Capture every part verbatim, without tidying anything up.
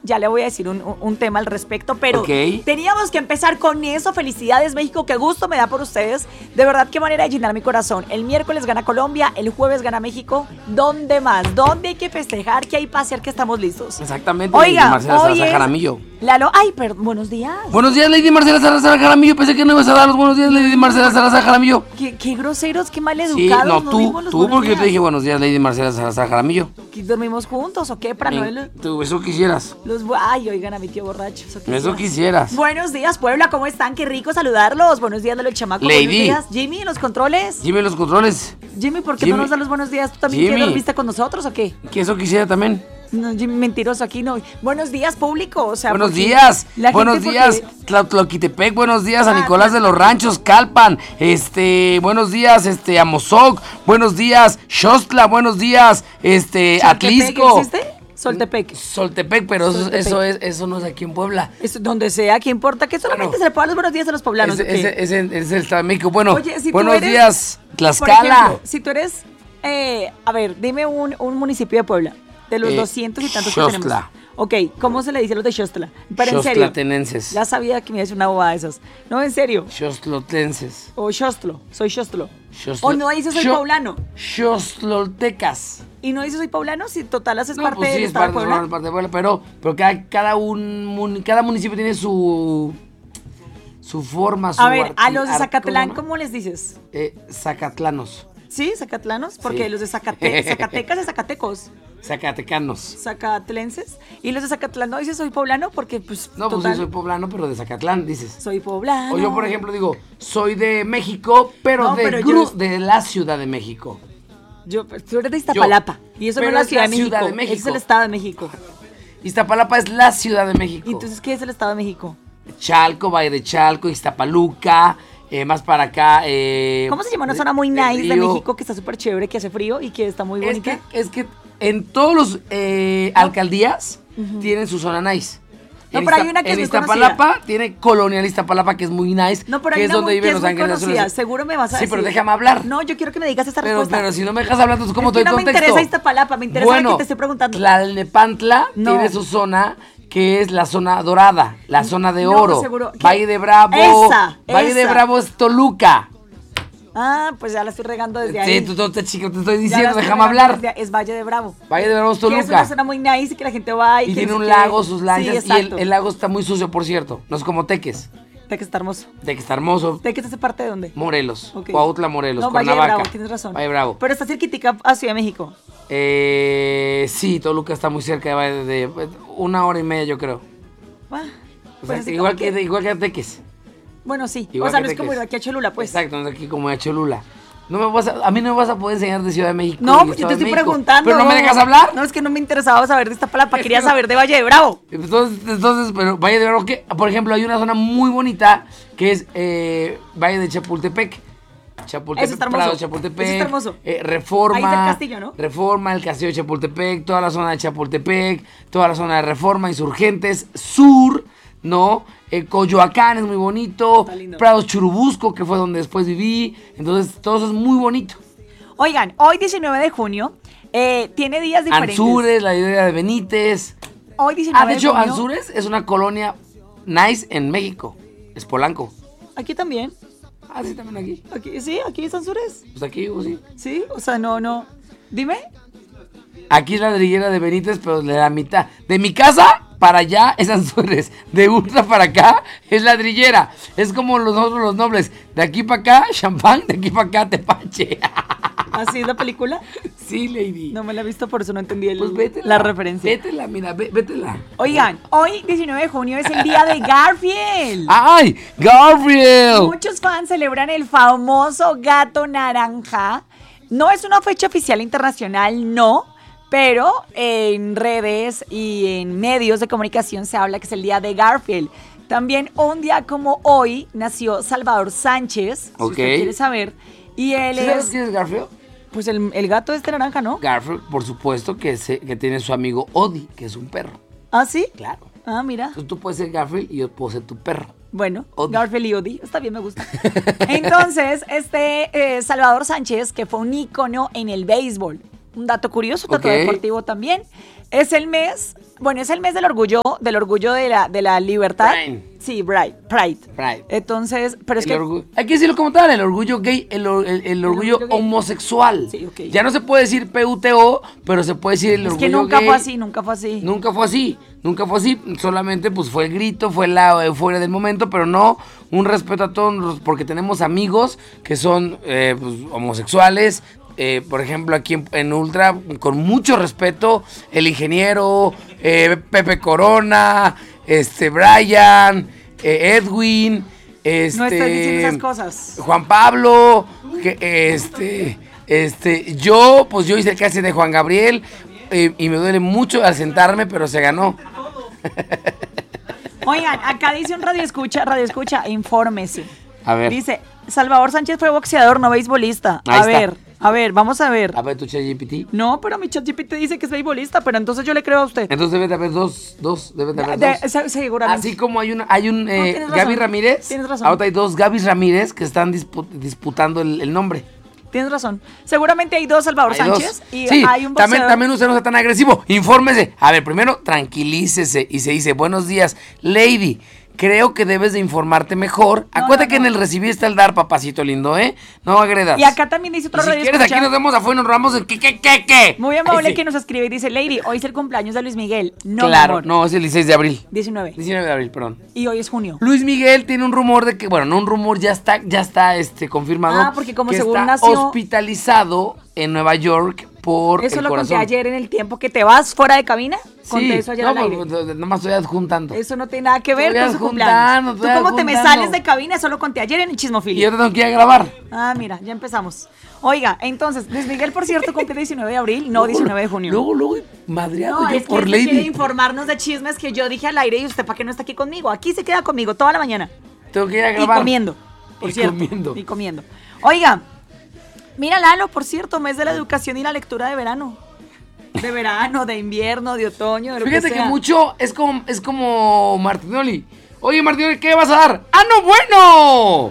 ya le voy a decir un, un, un tema al respecto, pero okay. teníamos que empezar con eso. Felicidades, México, qué gusto me da por ustedes. De verdad, qué manera de llenar mi corazón. El miércoles gana Colombia, el jueves gana México. ¿Dónde más? ¿Dónde hay que festejar? ¿Qué hay para hacer que estamos listos? Exactamente. Oiga, Marcela hoy Salazar es Jaramillo. Lalo, ay, perdón, buenos días. Buenos días, Lady Marcela Salazar Jaramillo. Pensé que no ibas a dar los buenos días, Lady Marcela Salazar Jaramillo. Qué, qué groseros, qué mal Sí, educados. no, tú, tú, porque yo te dije buenos días, Lady Marcela Salazar Jaramillo. ¿Dormimos juntos o qué? Para no Ven, tú, eso quisieras. Los, ay, oigan a mi tío borracho. Eso quisieras. Eso quisieras. Buenos días, Puebla, ¿cómo están? Qué rico saludarlos. Buenos días, Lalo el chamaco. Lady. Buenos días. Jimmy, en los controles. Jimmy, en los controles. Jimmy, ¿por qué Jimmy. no nos dan los buenos días? ¿Tú también Jimmy. qué dormiste con nosotros o qué? Que eso quisiera también. No, Jimmy, mentiroso, aquí no. Buenos días, público. O sea, buenos porque días, la buenos gente días, porque- Tlaquitepec, buenos días, Ah, a Nicolás de los Ranchos, Calpan, este, buenos días, este, a Mozoc, buenos días, Xostla, buenos días, este, ¿Chaltepec Atlisco. existe? Soltepec. Soltepec, pero eso, Soltepec. eso es, eso no es aquí en Puebla. Es donde sea, ¿qué importa? Que solamente Bueno. se le pueda los buenos días a los poblanos. Ese, ¿o qué? ese- ese- ese es el Estado de México. Bueno, Oye, si tú buenos eres- días, Por Tlaxcala. ejemplo, si tú eres, eh, a ver, dime un, un municipio de Puebla, de los Eh, doscientos y tantos que Xostla. tenemos. Ok, ¿cómo se le dice a los de Xostla? Pero en serio, Xostlatenenses. ya sabía que me iba a decir una bobada de esas. No, en serio. Xostlotenses. O Xostlo, soy Xostlo. Xostlo- O no dice soy Xo- poblano. Xostloltecas. Y no dice soy poblano, si total haces No, parte pues sí, del es estado parte, de Puebla. es parte de Puebla, pero, pero cada, cada, un, muni- cada municipio tiene su su forma, su A ver, a arqui- los de ar- Zacatlán, ¿cómo se llama? ¿cómo les dices? Eh, Zacatlanos, ¿Sí? ¿Zacatlanos? Porque Sí. los de Zacate- Zacatecas es Zacatecos. Zacatecanos. Zacatlenses. Y los de Zacatlán no dices soy poblano porque, pues, No, pues total, sí, soy poblano, pero de Zacatlán, dices. soy poblano. O yo, por ejemplo, digo, soy de México, pero, No, de, pero yo Gru- es- de la Ciudad de México. Yo, tú eres de Iztapalapa. Y eso no pero es la es Ciudad la de México. Ciudad de México. Es el Estado de México. Iztapalapa es la Ciudad de México. ¿Y entonces qué es el Estado de México? Chalco, Valle de Chalco, Iztapaluca, eh, más para acá. Eh, ¿Cómo se llama una de- zona muy nice de Río. México que está súper chévere, que hace frío y que está muy Es bonita? que, es que en todos los eh, alcaldías tienen su zona nice. No, En pero hay Izta- una que en es muy Iztapalapa tiene Colonial Iztapalapa, que es muy nice. No, pero que hay es una donde muy, viven que los es muy ángeles conocida. azules. Seguro me vas a Sí, decir. pero déjame hablar. No, yo quiero que me digas esta Pero, respuesta. pero si no me dejas hablar, entonces, ¿cómo Es te que doy no me contexto? interesa Iztapalapa, me interesa la que te estoy preguntando. Tlalnepantla No. tiene su zona, que es la zona dorada, la zona de No, oro. seguro. ¿Qué? Valle de Bravo. Esa, Valle de esa. Bravo es Toluca. Ah, pues ya la estoy regando desde ahí. Sí, tú, tú, te, chico, te estoy Ya la diciendo, estoy déjame regando hablar. desde- Es Valle de Bravo. Valle de Bravo es Que es una Toluca. zona muy nice y que la gente va y, Y que tiene no un sé lago, qué. sus lanchas. Sí, y el, exacto. el lago está muy sucio, por cierto. No es como Teques. Teques está hermoso. Teques está hermoso. ¿Teques hace parte de dónde? Morelos. Ok. Cuautla, Morelos. No, Valle de Cuernavaca. Bravo, tienes razón. Valle de Bravo. Pero está cerquitica a Ciudad de México. Eh, sí, Toluca está muy cerca de, Valle de, de una hora y media, yo creo. Ah, O pues sea, así igual, como que, igual que Teques. Bueno, sí. Igual o sea, que no es como Teques. ir aquí a Cholula, pues. Exacto, no es aquí como de Cholula. No me vas a, a mí no me vas a poder enseñar de Ciudad de México. No, y pues yo Estado te de estoy México. preguntando. ¿Pero no me dejas hablar? No, es que no me interesaba saber de esta palabra, Es quería que no- saber de Valle de Bravo. Entonces, entonces, pero Valle de Bravo, que, por ejemplo, hay una zona muy bonita que es eh, Valle de Chapultepec. Chapultepec, Eso está hermoso. Prado, Chapultepec, Eso está hermoso. eh, Reforma, Ahí está el castillo, ¿no? Reforma, el castillo de Chapultepec, toda la zona de Chapultepec, toda la zona de Reforma, Insurgentes, Sur, ¿no? Eh, Coyoacán es muy bonito, Está lindo. Prados Churubusco, que fue donde después viví, entonces todo eso es muy bonito. Oigan, hoy diecinueve de junio eh, tiene días diferentes. Anzures, la idea de Benítez. Hoy diecinueve Ah, de hecho, junio. Anzures es una colonia nice en México, es Polanco. Aquí también. Ah, sí, también aquí. Aquí, sí, aquí es Anzures. Pues aquí, o sí. Sí, o sea, no, no. Dime. Aquí es la ladrillera de Benítez, pero de la mitad. De mi casa para allá es Anzures. De Ultra para acá es ladrillera. Es como los nosotros los nobles. De aquí para acá, champán. De aquí para acá, tepache. ¿Así es la película? Sí, lady. No me la he visto, por eso no entendí el- Pues vétela. la referencia. Vétela, mira, vé- vétela. Oigan, hoy diecinueve de junio es el día de Garfield. ¡Ay! ¡Gabriel! Muchos fans celebran el famoso gato naranja. No es una fecha oficial internacional, no, pero en redes y en medios de comunicación se habla que es el día de Garfield. También un día como hoy nació Salvador Sánchez, Ok. si usted quiere saber, y él ¿Sí ¿Sabes es, quién es Garfield? pues el, el gato este naranja, ¿no? Garfield, por supuesto, que, se, que tiene su amigo Odie, que es un perro. ¿Ah, sí? Claro. Ah, mira. Entonces tú puedes ser Garfield y yo puedo ser tu perro. Bueno, Odie. Garfield y Odie, está bien, me gusta. Entonces, este eh, Salvador Sánchez, que fue un ícono en el béisbol, un dato curioso, dato Ok. deportivo también. Es el mes, bueno, es el mes del orgullo, del orgullo de la, de la libertad. Pride. Sí, Pride. Pride. Pride. Entonces, pero es El que orgu- Hay que decirlo como tal, el orgullo gay, el, or- el- el orgullo orgullo gay. homosexual. Sí, ok. Ya no se puede decir P U T O, pero se puede decir el es orgullo que nunca gay. fue así, nunca fue así. Nunca fue así, nunca fue así, solamente pues fue el grito, fue la euforia del momento, pero no un respeto a todos, porque tenemos amigos que son eh, pues, homosexuales. Eh, por ejemplo, aquí en, en Ultra, con mucho respeto, el ingeniero, eh, Pepe Corona, este Brian, eh, Edwin, este No estés diciendo esas cosas. Juan Pablo, que, este, este, yo, pues yo hice el casting de Juan Gabriel eh, y me duele mucho al sentarme, pero se ganó. Oigan, acá dice un radio escucha, radio escucha, infórmese. A ver. Dice, Salvador Sánchez fue boxeador, no beisbolista. Ahí A está. ver, a ver, vamos a ver. A ver, tu ChatGPT. No, pero mi ChatGPT dice que es beisbolista, pero entonces yo le creo a usted. Entonces debe de haber dos, dos, debe de haber De- dos. se- seguramente. Así como hay un, hay un eh, tienes razón, Gaby Ramírez, tienes razón. ahora hay dos Gaby Ramírez que están dispu- disputando el, el nombre. Tienes razón. Seguramente hay dos Salvador Hay dos. Sánchez y sí, hay un también, boxeador. también usted no sea tan agresivo. Infórmese. A ver, primero tranquilícese y se dice, buenos días, Lady. Creo que debes de informarte mejor. No, Acuérdate no, que no. en el recibir está el dar, papacito lindo, ¿eh? No agredas. Y acá también dice otro Y si radio quieres, escucha, aquí nos vemos afuera y nos ramos en qué, qué, qué, qué. muy amable Ay, sí. que nos escribe y dice, Lady, hoy es el cumpleaños de Luis Miguel. No, mi Claro, amor. no, es el dieciséis de abril. diecinueve. diecinueve de abril, perdón. Y hoy es junio. Luis Miguel tiene un rumor de que, bueno, no un rumor, ya está, ya está este, confirmado. Ah, porque como que según está nació- hospitalizado en Nueva York por Eso el lo corazón. conté ayer en el tiempo que te vas fuera de cabina. Conté Sí, eso ayer no, al aire. pues, pues, nomás estoy adjuntando. Eso no tiene nada que ver Estoy con su adjuntando, cumpleaños. Tú estoy como te me adjuntando. sales de cabina, eso lo conté ayer en el Y Chismofilia. yo te tengo que ir a grabar. Ah, mira, ya empezamos. Oiga, entonces, Luis Miguel, por cierto, cumple diecinueve de abril, no diecinueve de junio. Luego, luego, madreado No, yo es que por usted quiere Lady. informarnos de chismes que yo dije al aire y usted para qué no está aquí conmigo. Aquí se queda conmigo toda la mañana. Tengo que ir a Y grabar. comiendo, por Y cierto. comiendo. Y comiendo. Oiga, mira Lalo, por cierto, mes de la educación y la lectura de verano. De verano, de invierno, de otoño, de lo Fíjate que que, sea. mucho es como, es como Martinoli. Oye, Martinoli, ¿qué vas a dar? ¡Ah, no, bueno!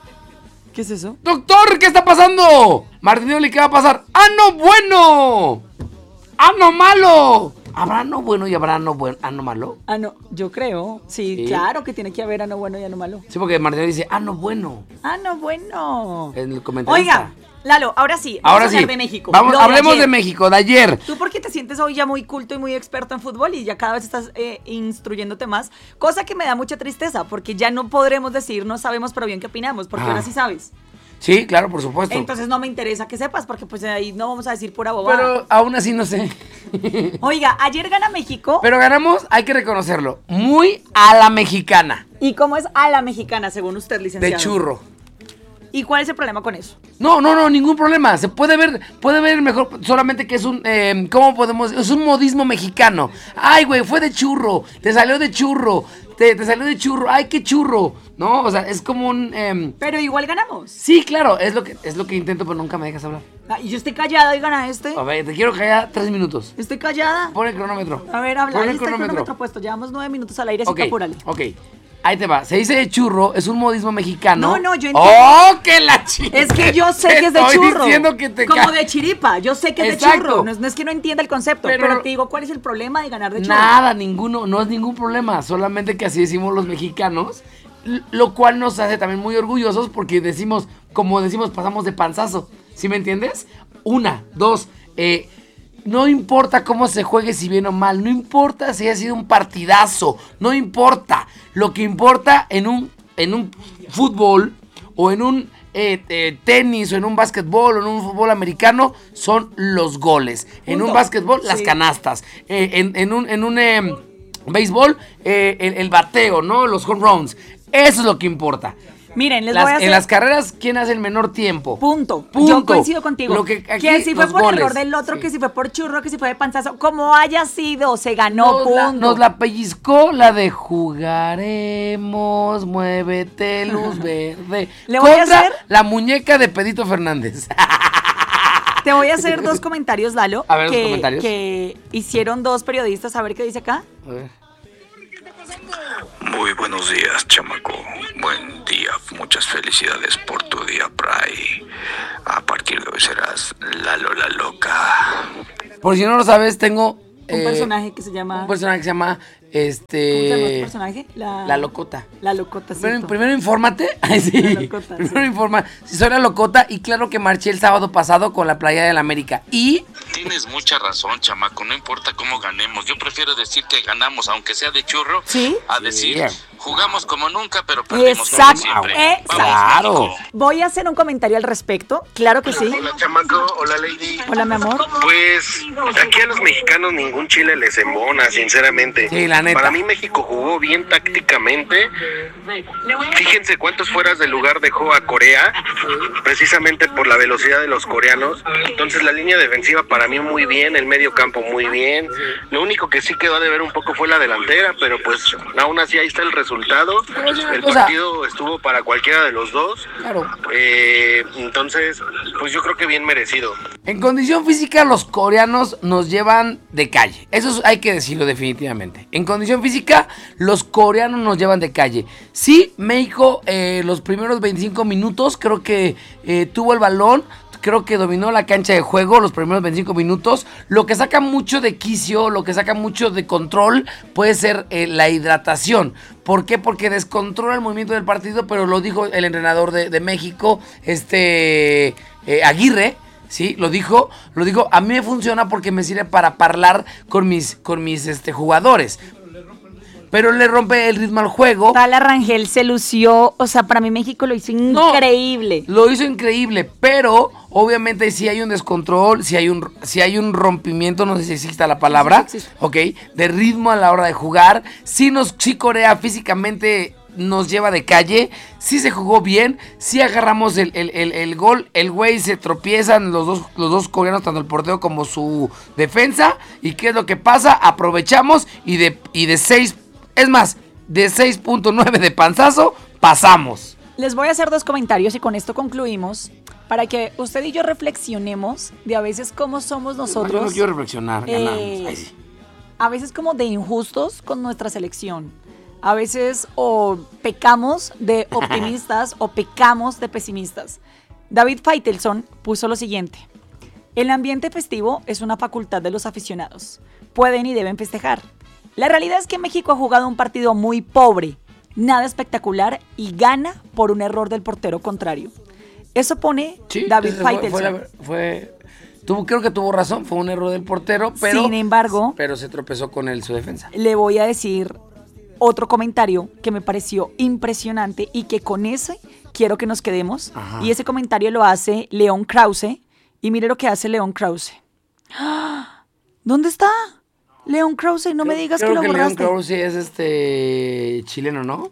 ¿Qué es eso? Doctor, ¿qué está pasando? Martinoli, ¿qué va a pasar? ¡Ah, no, bueno! ¡Ah, no, malo! ¿Habrá no bueno y habrá no bueno? ¿Ah, no malo? Ah, no, yo creo. Sí, Sí. claro que tiene que haber ano bueno y ano malo. Sí, porque Martinoli dice, ¡ah, no, bueno! Ah, no, bueno. En el comentario. Oiga, Lalo, ahora sí. Vamos Ahora a sí. hablar de México. Vamos, Lo de hablemos ayer. de México, de ayer. Tú porque te sientes hoy ya muy culto y muy experto en fútbol y ya cada vez estás eh, instruyéndote más, cosa que me da mucha tristeza porque ya no podremos decir no sabemos pero bien qué opinamos, porque Ah. ahora sí sabes. Sí, claro, por supuesto. Entonces no me interesa que sepas porque pues ahí no vamos a decir pura bobada. Pero aún así no sé. Oiga, ayer gana México. Pero ganamos, hay que reconocerlo, muy a la mexicana. ¿Y cómo es a la mexicana según usted, licenciado? De churro. ¿Y cuál es el problema con eso? No, no, no, ningún problema. Se puede ver, puede ver mejor, solamente que es un, eh, ¿cómo podemos? Es un modismo mexicano. Ay, güey, fue de churro, te salió de churro, te, te salió de churro, ay, qué churro. No, o sea, es como un, em, Pero igual ganamos. sí, claro, es lo que, es lo que intento, pero nunca me dejas hablar. Ah, y yo estoy callada y gana este. A ver, te quiero callar tres minutos. Estoy callada. Pon el cronómetro. A ver, habla. Pon Ahí el está el cronómetro. cronómetro puesto. Llevamos nueve minutos al aire, así Ok, que apúrale. ok. Ahí te va. Se dice de churro, es un modismo mexicano. No, no, yo entiendo. ¡Oh, que la chica! Es que yo sé Te que es de estoy churro. diciendo que te Como ca- de chiripa. Yo sé que es Exacto. de churro. No es, no es que no entienda el concepto. Pero, Pero- te digo, ¿cuál es el problema de ganar de churro? Nada, ninguno, no es ningún problema, solamente que así decimos los mexicanos, l- lo cual nos hace también muy orgullosos porque decimos, como decimos, pasamos de panzazo, ¿sí me entiendes? Una, dos, eh, no importa cómo se juegue, si bien o mal, no importa si ha sido un partidazo, no importa, lo que importa en un, en un fútbol o en un eh, eh, tenis o en un básquetbol o en un fútbol americano son los goles, en un Punto. básquetbol las Sí. canastas, eh, en, en un, en un em, béisbol eh, el, el bateo, ¿no? Los home runs, eso es lo que importa. Miren, les Las- voy a hacer... En las carreras, ¿quién hace el menor tiempo? Punto. Punto. Yo coincido contigo. Lo que aquí, que si fue los por goles. error del otro, Sí. que si fue por churro, que si fue de panzazo, como haya sido, se ganó, Nos la, punto. nos la pellizcó la de jugaremos, muévete, luz verde. Le voy a contra hacer- la muñeca de Pedito Fernández. Te voy a hacer dos comentarios, Lalo. A ver, los que, comentarios. que hicieron dos periodistas. A ver qué dice acá. A ver. Muy buenos Buenos días, chamaco. Buen día. Muchas felicidades por tu día, Pray. A partir de hoy serás Lalo la Loca. Por si no lo sabes, tengo... Un eh, personaje que se llama... Un personaje que se llama... Este... ¿Cómo se llama tu personaje? La, la Locota. La Locota, sí. Primero, primero infórmate. Ay, sí. La Locota, primero sí. informa. Si soy la Locota, y claro que marché el sábado pasado con la Playa del América. Y... Tienes mucha razón, chamaco. No importa cómo ganemos. Yo prefiero decir que ganamos, aunque sea de churro, ¿Sí? a decir Sí. jugamos como nunca, pero perdimos como Exacto, siempre. exacto. Vamos, Claro. México. Voy a hacer un comentario al respecto. Claro que sí. Hola, chamaco. Hola, lady. Hola, mi amor. Pues aquí a los mexicanos ningún chile les embona, sinceramente. Sí, la neta. Para mí México jugó bien tácticamente. Fíjense cuántos fueras de lugar dejó a Corea, precisamente por la velocidad de los coreanos. Entonces la línea defensiva para mí muy bien, el medio campo muy bien. Lo único que sí quedó a deber un poco fue la delantera, pero pues aún así ahí está el resultado. El O sea, partido estuvo para cualquiera de los dos. Claro. Eh, entonces, pues yo creo que bien merecido. En condición física, los coreanos nos llevan de calle. Eso es- hay que decirlo definitivamente. En condición física, los coreanos nos llevan de calle. Sí, México, eh, los primeros veinticinco minutos, creo que eh, tuvo el balón. Creo que dominó la cancha de juego los primeros veinticinco minutos. Lo que saca mucho de quicio, lo que saca mucho de control, puede ser eh, la hidratación. ¿Por qué? Porque descontrola el movimiento del partido, pero lo dijo el entrenador de, de México, este eh, Aguirre. Sí, lo dijo, lo dijo, a mí me funciona porque me sirve para hablar con mis, con mis este, jugadores. Pero le rompe el ritmo al juego. Tala Rangel se lució. O sea, para mí México lo hizo No, increíble. Lo hizo increíble, pero obviamente si hay un descontrol, si hay un, si hay un rompimiento, no sé si existe la palabra, Sí, sí, sí. ok, de ritmo a la hora de jugar. Si nos, si Corea físicamente nos lleva de calle, si se jugó bien, si agarramos el, el, el, el gol, el güey se tropiezan los dos, los dos coreanos, tanto el portero como su defensa. ¿Y qué es lo que pasa? Aprovechamos y de, y de seis, es más, de seis punto nueve de panzazo, pasamos. Les voy a hacer dos comentarios y con esto concluimos para que usted y yo reflexionemos de a veces cómo somos Yo no nosotros, quiero reflexionar, eh, ganamos. Ay, sí. a veces como de injustos con nuestra selección. A veces o pecamos de optimistas o pecamos de pesimistas. David Faitelson puso lo siguiente: el ambiente festivo es una facultad de los aficionados. Pueden y deben festejar. La realidad es que México ha jugado un partido muy pobre, nada espectacular y gana por un error del portero contrario. Eso pone Sí, David ese fue- Faitelson. Fue, la- fue- tuvo, creo que tuvo razón, fue un error del portero, pero, Sin embargo, pero se tropezó con él su defensa. le voy a decir otro comentario que me pareció impresionante y que con ese quiero que nos quedemos. Ajá. Y ese comentario lo hace León Krause. Y mire lo que hace León Krause. ¡Ah! ¿Dónde está? León Krause, no me Creo- digas creo que lo que Leon borraste. Krause es este chileno, ¿no?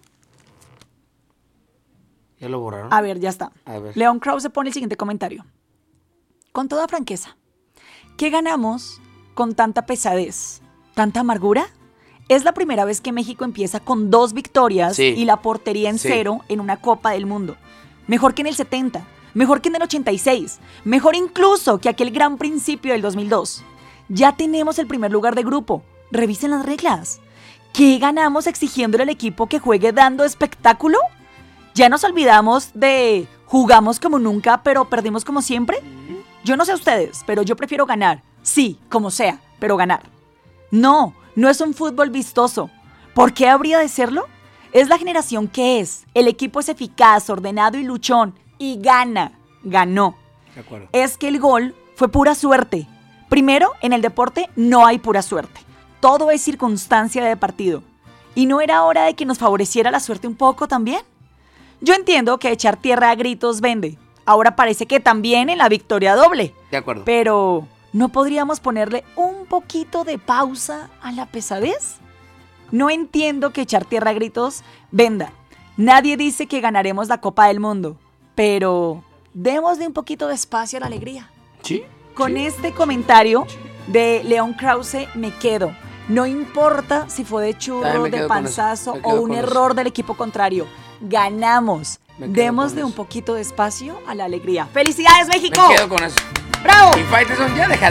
¿Ya lo borraron? A ver, ya está. A ver. León Krause pone el siguiente comentario. Con toda franqueza, ¿qué ganamos con tanta pesadez? ¿Tanta amargura? Es la primera vez que México empieza con dos victorias Sí. y la portería en Sí. cero en una Copa del Mundo. Mejor que en el setenta, mejor que en el ochenta y seis, mejor incluso que aquel gran principio del dos mil dos. Ya tenemos el primer lugar de grupo. Revisen las reglas. ¿Qué ganamos exigiéndole al equipo que juegue dando espectáculo? ¿Ya nos olvidamos de jugamos como nunca, pero perdimos como siempre? Yo no sé ustedes, pero yo prefiero ganar. Sí, como sea, pero ganar. No, no es un fútbol vistoso. ¿Por qué habría de serlo? Es la generación que es. El equipo es eficaz, ordenado y luchón. Y gana. Ganó. De acuerdo. Es que el gol fue pura suerte. Primero, en el deporte no hay pura suerte. Todo es circunstancia de partido. ¿Y no era hora de que nos favoreciera la suerte un poco también? Yo entiendo que echar tierra a gritos vende. Ahora parece que también en la victoria doble. De acuerdo. Pero, ¿no podríamos ponerle un poquito de pausa a la pesadez? No entiendo que echar tierra a gritos venda. Nadie dice que ganaremos la Copa del Mundo. Pero, démosle un poquito de espacio a la alegría. Sí. Con sí. este comentario de León Krause me quedo. No importa si fue de También churro, me de quedo con panzazo eso, me o quedo un con eso. error del equipo contrario. Ganamos. Me quedo Démosle con un eso. poquito de espacio a la alegría. ¡Felicidades, México! Me quedo con eso. ¡Bravo! Y Faitelson ya deja